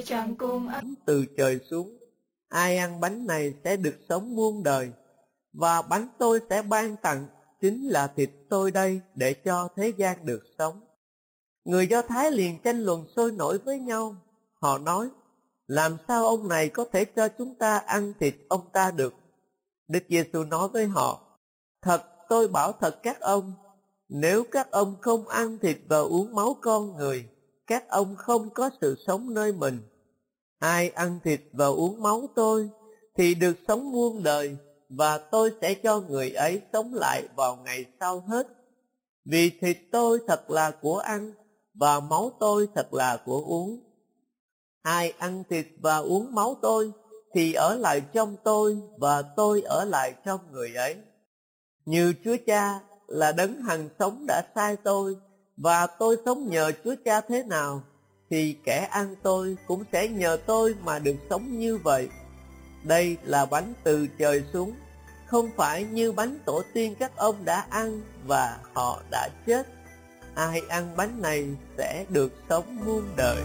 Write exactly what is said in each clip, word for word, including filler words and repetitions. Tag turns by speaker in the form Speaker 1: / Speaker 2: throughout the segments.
Speaker 1: Chẳng cùng ăn
Speaker 2: từ trời xuống. Ai ăn bánh này sẽ được sống muôn đời, và bánh tôi sẽ ban tặng chính là thịt tôi đây, để cho thế gian được sống. Người Do Thái liền tranh luận sôi nổi với nhau. Họ nói, làm sao ông này có thể cho chúng ta ăn thịt ông ta được? Đức Giêsu nói với họ, thật tôi bảo thật các ông, nếu các ông không ăn thịt và uống máu con người, các ông không có sự sống nơi mình. Ai ăn thịt và uống máu tôi thì được sống muôn đời, và tôi sẽ cho người ấy sống lại vào ngày sau hết. Vì thịt tôi thật là của ăn, và máu tôi thật là của uống. Ai ăn thịt và uống máu tôi thì ở lại trong tôi, và tôi ở lại trong người ấy. Như Chúa Cha là đấng hằng sống đã sai tôi, và tôi sống nhờ Chúa Cha thế nào, thì kẻ ăn tôi cũng sẽ nhờ tôi mà được sống như vậy. Đây là bánh từ trời xuống, không phải như bánh tổ tiên các ông đã ăn và họ đã chết. Ai ăn bánh này sẽ được sống muôn đời.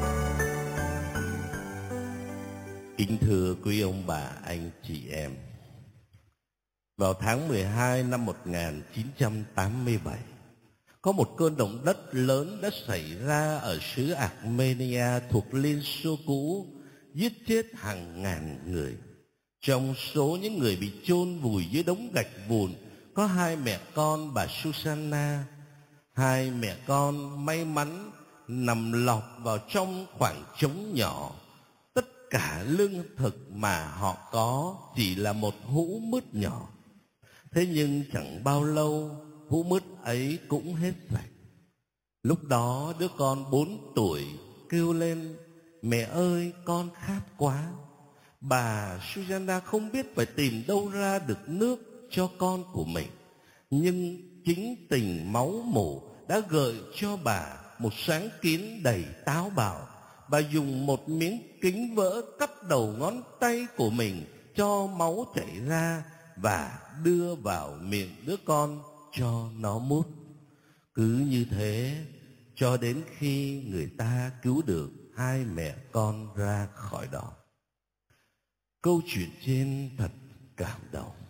Speaker 3: Kính thưa quý ông bà, anh chị em, vào tháng mười hai năm một nghìn chín trăm tám mươi bảy, có một cơn động đất lớn đã xảy ra ở xứ Armenia thuộc Liên Xô cũ, giết chết hàng ngàn người. Trong số những người bị chôn vùi dưới đống gạch vụn có hai mẹ con bà Susanna. Hai mẹ con may mắn nằm lọt vào trong khoảng trống nhỏ. Tất cả lương thực mà họ có chỉ là một hũ mứt nhỏ. Thế nhưng chẳng bao lâu, hũ mứt ấy cũng hết sạch. Lúc đó đứa con bốn tuổi kêu lên, mẹ ơi, con khát quá. Bà Susanna không biết phải tìm đâu ra được nước cho con của mình, nhưng chính tình máu mủ đã gợi cho bà một sáng kiến đầy táo bạo. Bà dùng một miếng kính vỡ cắt đầu ngón tay của mình cho máu chảy ra và đưa vào miệng đứa con cho nó mút. Cứ như thế cho đến khi người ta cứu được hai mẹ con ra khỏi đó. Câu chuyện trên thật cảm động.